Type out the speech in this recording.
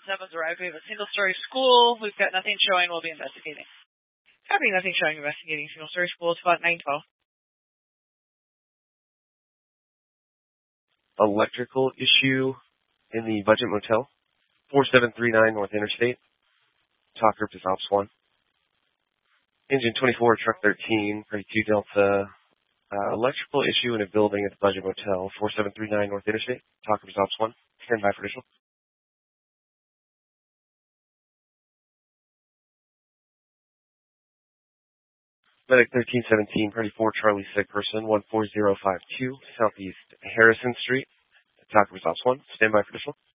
someone's arrived. We have a single-story school. We've got nothing showing. We'll be investigating. Copy, nothing showing. Investigating single-story school. Spot 912. Electrical issue in the Budget Motel. 4739 North Interstate. Talk group is Ops 1. Engine 24, Truck 13, 32 Delta. Electrical issue in a building at the Budget Motel, 4739 North Interstate. Talk group is Ops 1. Stand by for additional. Medic 1317, party 4, Charlie, sick person, 14052, Southeast Harrison Street. Talk group is Ops 1. Stand by for additional.